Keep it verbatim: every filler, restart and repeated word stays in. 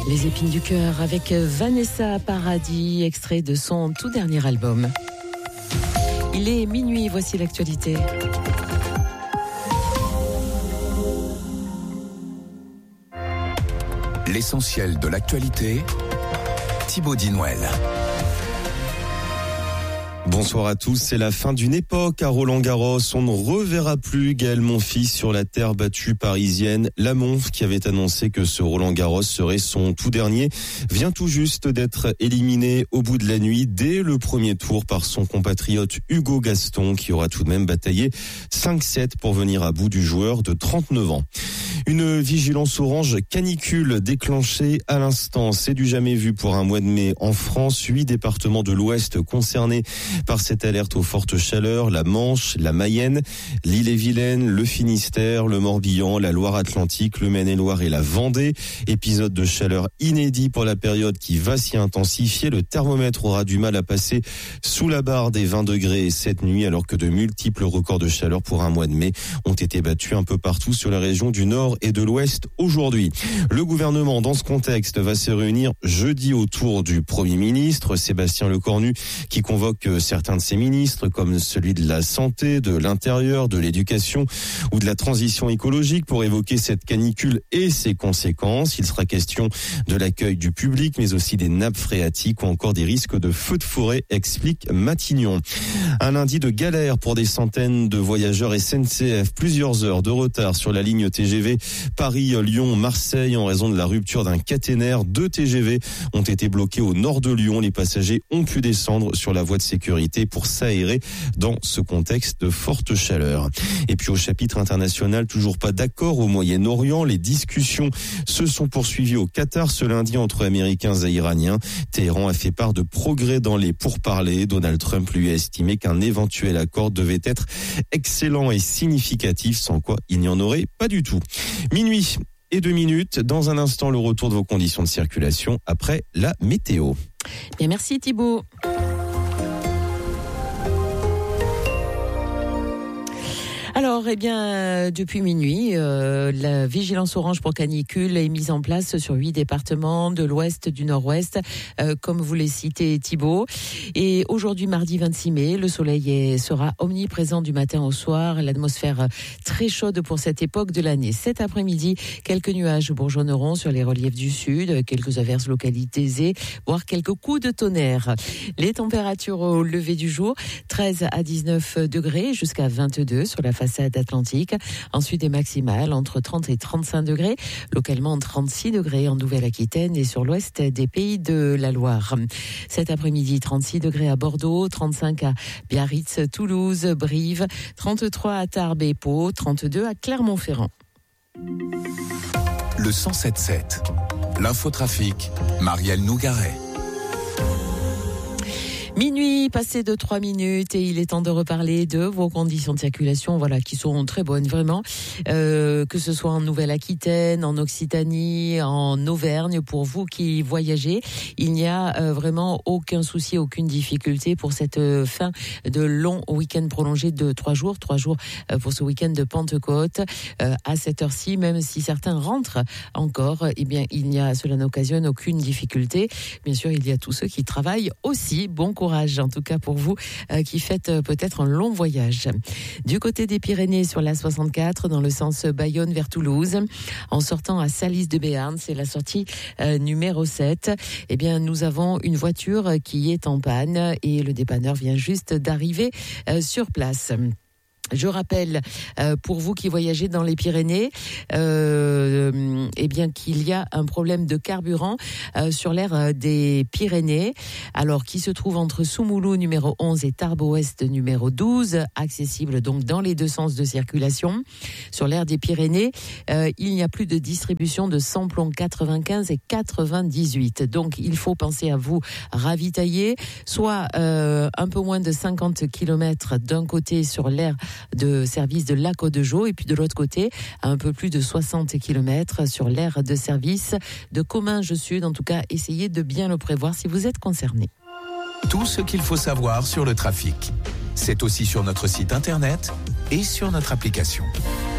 Les épines du cœur avec Vanessa Paradis, extrait de son tout dernier album. Il est minuit, voici l'actualité. L'essentiel de l'actualité, Thibaut Dinouel. Bonsoir à tous, c'est la fin d'une époque à Roland-Garros. On ne reverra plus Gaël Monfils sur la terre battue parisienne. La Monf, qui avait annoncé que ce Roland-Garros serait son tout dernier, vient tout juste d'être éliminé au bout de la nuit dès le premier tour par son compatriote Hugo Gaston, qui aura tout de même bataillé cinq sept pour venir à bout du joueur de trente-neuf ans. Une vigilance orange canicule déclenchée à l'instant. C'est du jamais vu pour un mois de mai en France. Huit départements de l'Ouest concernés par cette alerte aux fortes chaleurs: la Manche, la Mayenne, l'Ille-et-Vilaine, le Finistère, le Morbihan, la Loire-Atlantique, le Maine-et-Loire et la Vendée. Épisode de chaleur inédit pour la période qui va s'y intensifier. Le thermomètre aura du mal à passer sous la barre des vingt degrés cette nuit, alors que de multiples records de chaleur pour un mois de mai ont été battus un peu partout sur la région du Nord et de l'Ouest aujourd'hui. Le gouvernement, dans ce contexte, va se réunir jeudi autour du Premier ministre, Sébastien Lecornu, qui convoque certains de ses ministres, comme celui de la Santé, de l'Intérieur, de l'Éducation ou de la Transition écologique, pour évoquer cette canicule et ses conséquences. Il sera question de l'accueil du public, mais aussi des nappes phréatiques ou encore des risques de feux de forêt, explique Matignon. Un lundi de galère pour des centaines de voyageurs S N C F. Plusieurs heures de retard sur la ligne T G V Paris-Lyon-Marseille en raison de la rupture d'un caténaire. Deux T G V ont été bloqués au nord de Lyon. Les passagers ont pu descendre sur la voie de sécurité pour s'aérer dans ce contexte de forte chaleur. Et puis au chapitre international, toujours pas d'accord au Moyen-Orient. Les discussions se sont poursuivies au Qatar ce lundi entre Américains et Iraniens. Téhéran a fait part de progrès dans les pourparlers. Donald Trump lui a estimé qu'un éventuel accord devait être excellent et significatif, sans quoi il n'y en aurait pas du tout. Minuit et deux minutes. Dans un instant, le retour de vos conditions de circulation après la météo. Bien, merci Thibaut. Alors, eh bien, depuis minuit, euh, la vigilance orange pour canicule est mise en place sur huit départements de l'Ouest, du Nord-Ouest, euh, comme vous l'avez cité Thibaut. Et aujourd'hui, mardi vingt-six mai, le soleil est, sera omniprésent du matin au soir. L'atmosphère très chaude pour cette époque de l'année. Cet après-midi, quelques nuages bourgeonneront sur les reliefs du sud, quelques averses localisées, voire quelques coups de tonnerre. Les températures au lever du jour, treize à dix-neuf degrés jusqu'à vingt-deux sur la façade atlantique. Ensuite, des maximales entre trente et trente-cinq degrés, localement trente-six degrés en Nouvelle-Aquitaine et sur l'ouest des Pays de la Loire. Cet après-midi, trente-six degrés à Bordeaux, trente-cinq à Biarritz, Toulouse, Brive, trente-trois à Tarbes et Pau, trente-deux à Clermont-Ferrand. Le cent sept sept, l'infotrafic, Marielle Nougaret. Minuit, passé de trois minutes et il est temps de reparler de vos conditions de circulation, voilà, qui sont très bonnes, vraiment, euh, que ce soit en Nouvelle-Aquitaine, en Occitanie, en Auvergne, pour vous qui voyagez, il n'y a euh, vraiment aucun souci, aucune difficulté pour cette euh, fin de long week-end prolongé de trois jours, trois jours euh, pour ce week-end de Pentecôte. Euh, à cette heure-ci, même si certains rentrent encore, eh bien, il n'y a, cela n'occasionne aucune difficulté. Bien sûr, il y a tous ceux qui travaillent aussi. Bon courage. En tout cas pour vous euh, qui faites euh, peut-être un long voyage. Du côté des Pyrénées sur l'A soixante-quatre, dans le sens Bayonne vers Toulouse, en sortant à Salis de Béarn, c'est la sortie euh, numéro sept, eh bien nous avons une voiture qui est en panne et le dépanneur vient juste d'arriver euh, sur place. Je rappelle, euh, pour vous qui voyagez dans les Pyrénées, euh, eh bien qu'il y a un problème de carburant euh, sur l'aire des Pyrénées, alors qui se trouve entre Soumoulou numéro onze et Tarbes Ouest numéro douze, accessible donc dans les deux sens de circulation. Sur l'aire des Pyrénées, euh, il n'y a plus de distribution de samplons quatre-vingt-quinze et quatre-vingt-dix-huit. Donc il faut penser à vous ravitailler, soit euh, un peu moins de cinquante kilomètres d'un côté sur l'aire de service de Lac de Jaux et puis de l'autre côté, à un peu plus de soixante kilomètres sur l'aire de service de Comminges Sud. En tout cas, essayez de bien le prévoir si vous êtes concerné. Tout ce qu'il faut savoir sur le trafic, c'est aussi sur notre site internet et sur notre application.